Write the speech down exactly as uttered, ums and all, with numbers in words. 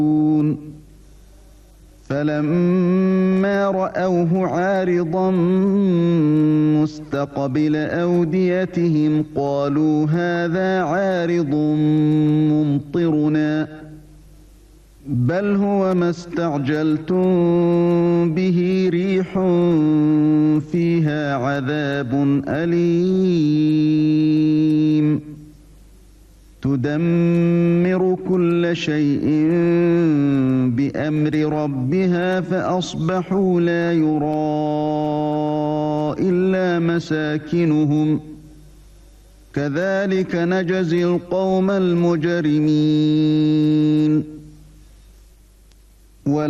فلما رأوه عارضا مستقبل أوديتهم قالوا هذا عارض ممطرنا بل هو ما استعجلتم به ريح فيها عذاب أليم تدمر كل شيء بأمر ربها فأصبحوا لا يرى إلا مساكنهم كذلك نجزي القوم المجرمين.